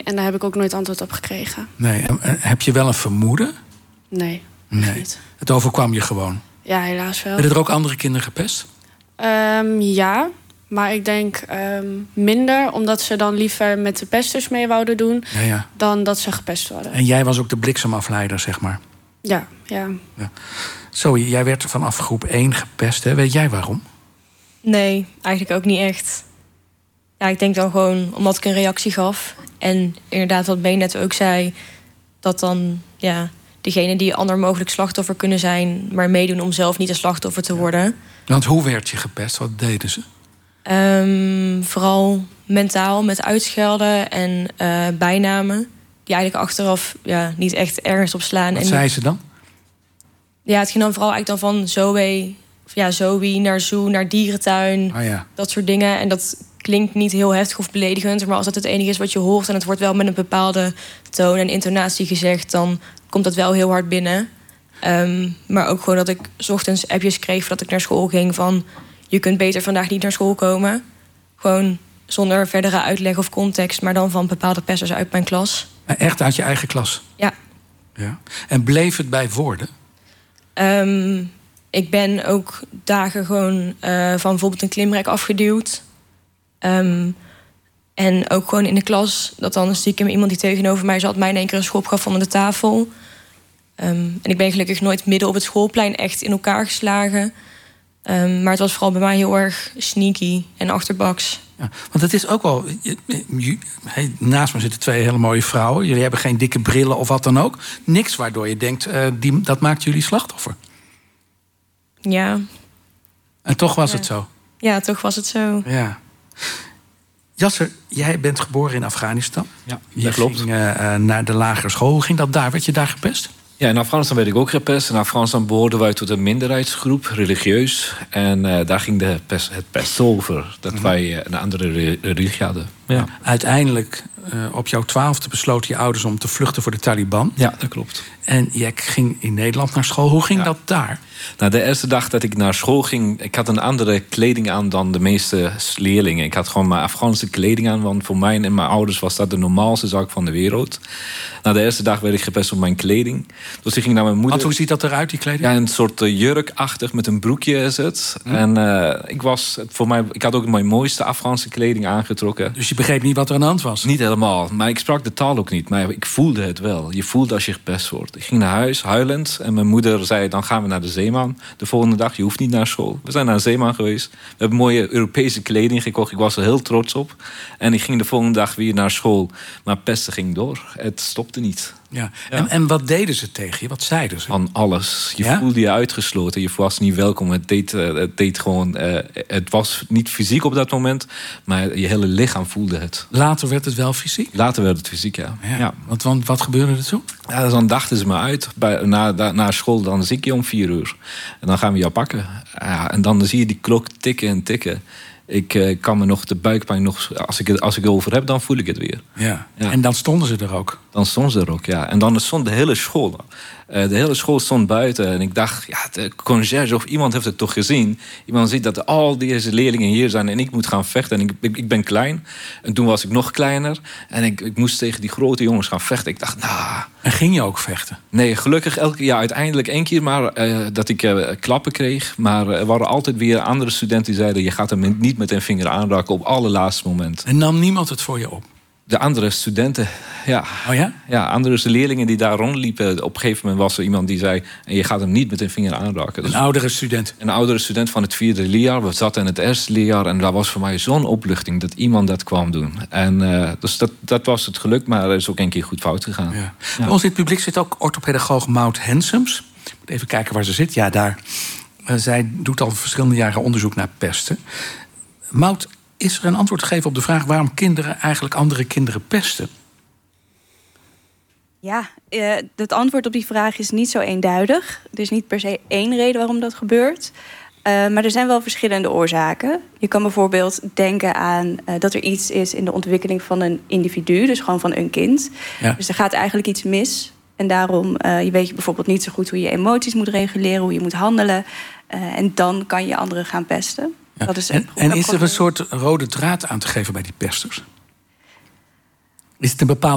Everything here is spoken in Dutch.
En daar heb ik ook nooit antwoord op gekregen. Nee, heb je wel een vermoeden? Nee. Niet. Het overkwam je gewoon? Ja, helaas wel. Werden er ook andere kinderen gepest? Ja, maar ik denk minder, omdat ze dan liever met de pesters mee wouden doen, dan dat ze gepest worden. En jij was ook de bliksemafleider, zeg maar? Ja. Zoe, jij werd vanaf groep 1 gepest, hè? Weet jij waarom? Nee, eigenlijk ook niet echt. Ja, ik denk dan gewoon omdat ik een reactie gaf. En inderdaad, wat Ben net ook zei, dat dan degene die ander mogelijk slachtoffer kunnen zijn, maar meedoen om zelf niet een slachtoffer te worden. Want hoe werd je gepest? Wat deden ze? Vooral mentaal, met uitschelden en bijnamen. Die eigenlijk achteraf niet echt ergens op slaan. Wat zei ze dan? Ja, het ging dan vooral eigenlijk dan van Zoe naar zoo, naar dierentuin. Dat soort dingen. En dat klinkt niet heel heftig of beledigend, maar als dat het enige is wat je hoort en het wordt wel met een bepaalde toon en intonatie gezegd, dan komt dat wel heel hard binnen. Maar ook gewoon dat ik 's ochtends appjes kreeg voordat ik naar school ging van je kunt beter vandaag niet naar school komen. Gewoon zonder verdere uitleg of context, maar dan van bepaalde pesters uit mijn klas. Echt uit je eigen klas? Ja. En bleef het bij woorden? Ik ben ook dagen gewoon van bijvoorbeeld een klimrek afgeduwd. En ook gewoon in de klas, dat dan stiekem iemand die tegenover mij zat mij in één keer een schop gaf onder de tafel. En ik ben gelukkig nooit midden op het schoolplein echt in elkaar geslagen. Maar het was vooral bij mij heel erg sneaky en achterbaks. Ja, want het is ook wel... Naast me zitten 2 hele mooie vrouwen. Jullie hebben geen dikke brillen of wat dan ook. Niks waardoor je denkt, dat maakt jullie slachtoffer. Ja. En toch was het zo? Ja, toch was het zo. Ja. Jasser, jij bent geboren in Afghanistan. Ja, dat klopt. Je ging naar de lagere school. Hoe ging dat daar? Werd je daar gepest? Ja, in Afghanistan werd ik ook gepest. In Afghanistan behoorden wij tot een minderheidsgroep, religieus. En daar ging het pest over, dat wij een andere religie hadden. Ja. Uiteindelijk, op jouw 12e besloten je ouders om te vluchten voor de Taliban. Ja, dat klopt. En jij ging in Nederland naar school. Hoe ging dat daar? Nou, de eerste dag dat ik naar school ging, ik had een andere kleding aan dan de meeste leerlingen. Ik had gewoon mijn Afghaanse kleding aan, want voor mij en mijn ouders was dat de normaalste zaak van de wereld. Nou, de eerste dag werd ik gepest op mijn kleding. Dus ik ging naar mijn moeder. Want hoe ziet dat eruit, die kleding? Ja, een soort jurkachtig met een broekje is het. En ik had ook mijn mooiste Afghaanse kleding aangetrokken. Dus je begreep niet wat er aan de hand was? Niet helemaal, maar ik sprak de taal ook niet. Maar ik voelde het wel. Je voelt als je gepest wordt. Ik ging naar huis, huilend. En mijn moeder zei, dan gaan we naar de Zeeman. De volgende dag, je hoeft niet naar school. We zijn naar de Zeeman geweest. We hebben mooie Europese kleding gekocht. Ik was er heel trots op. En ik ging de volgende dag weer naar school. Maar pesten ging door. Het stopte niet. Ja. En wat deden ze tegen je? Wat zeiden ze? Van alles. Je voelde je uitgesloten. Je was niet welkom. Het deed gewoon... het was niet fysiek op dat moment, maar je hele lichaam voelde het. Later werd het wel fysiek? Later werd het fysiek, ja. Want wat gebeurde er toen? Ja, dan dachten ze me uit. Na school, dan zie ik je om 4 uur. En dan gaan we jou pakken. Ja, en dan zie je die klok tikken en tikken. Ik kan me nog de buikpijn nog... Als ik het over heb, dan voel ik het weer. Ja. En dan stonden ze er ook? Dan stonden ze er ook, ja. En dan stond de hele school. De hele school stond buiten. En ik dacht, de conciërge of iemand heeft het toch gezien. Iemand ziet dat al deze leerlingen hier zijn en ik moet gaan vechten. En ik ben klein. En toen was ik nog kleiner. En ik moest tegen die grote jongens gaan vechten. Ik dacht, En ging je ook vechten? Nee, gelukkig uiteindelijk 1 keer maar dat ik klappen kreeg. Maar er waren altijd weer andere studenten die zeiden, je gaat hem niet met een vinger aanraken op allerlaatste moment. En nam niemand het voor je op? De andere studenten, ja. Oh ja? Ja, andere leerlingen die daar rondliepen. Op een gegeven moment was er iemand die zei, je gaat hem niet met een vinger aanraken. Dus een oudere student? Een oudere student van het 4e leerjaar. We zaten in het 1e leerjaar. En dat was voor mij zo'n opluchting dat iemand dat kwam doen. En dus dat was het geluk, maar er is ook 1 keer goed fout gegaan. Ja. Bij ons in het publiek zit ook orthopedagoog Maud Hensems. Ik moet even kijken waar ze zit. Ja, daar. Zij doet al verschillende jaren onderzoek naar pesten. Maud, is er een antwoord gegeven op de vraag waarom kinderen eigenlijk andere kinderen pesten? Ja, het antwoord op die vraag is niet zo eenduidig. Er is niet per se 1 reden waarom dat gebeurt. Maar er zijn wel verschillende oorzaken. Je kan bijvoorbeeld denken aan dat er iets is in de ontwikkeling van een individu. Dus gewoon van een kind. Ja. Dus er gaat eigenlijk iets mis. En daarom weet je bijvoorbeeld niet zo goed hoe je emoties moet reguleren, hoe je moet handelen. En dan kan je anderen gaan pesten. Ja. Dat is en is er een soort rode draad aan te geven bij die pesters? Is het een bepaald